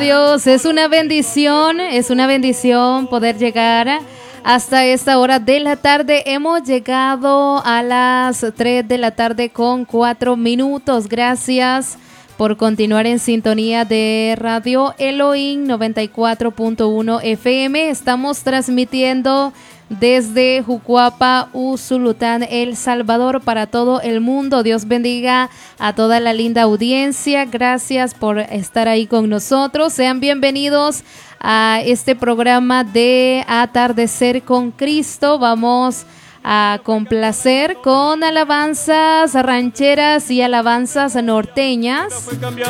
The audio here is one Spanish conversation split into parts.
Dios, es una bendición poder llegar hasta esta hora de la tarde. Hemos llegado a las 3 de la tarde con 4 minutos. Gracias por continuar en sintonía de Radio Elohim 94.1 FM. Estamos transmitiendo desde Jucuapa, Usulután, El Salvador, para todo el mundo. Dios bendiga a toda la linda audiencia. Gracias por estar ahí con nosotros. Sean bienvenidos a este programa de Atardecer con Cristo. Vamos a complacer con alabanzas rancheras y alabanzas norteñas.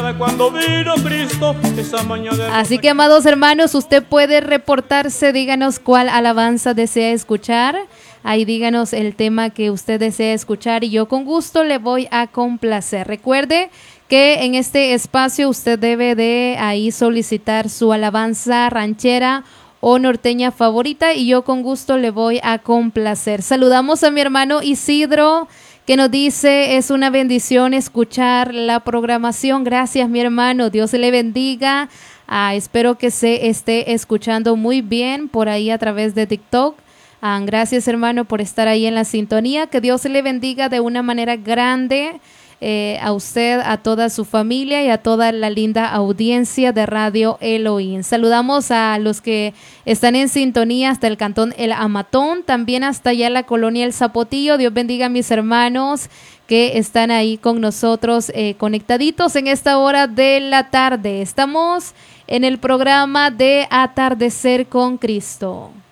Así que, amados hermanos, usted puede reportarse, díganos cuál alabanza desea escuchar. Ahí díganos el tema que usted desea escuchar y yo con gusto le voy a complacer. Recuerde que en este espacio usted debe de ahí solicitar su alabanza ranchera o norteña favorita y yo con gusto le voy a complacer. Saludamos a mi hermano Isidro, que nos dice: es una bendición escuchar la programación. Gracias, mi hermano, Dios le bendiga. Espero que se esté escuchando muy bien por ahí a través de TikTok. Gracias, hermano, por estar ahí en la sintonía. Que Dios le bendiga de una manera grande a usted, a toda su familia y a toda la linda audiencia de Radio Elohim. Saludamos a los que están en sintonía hasta el cantón El Amatón, también hasta allá la colonia El Zapotillo. Dios bendiga a mis hermanos que están ahí con nosotros conectaditos en esta hora de la tarde. Estamos en el programa de Atardecer con Cristo.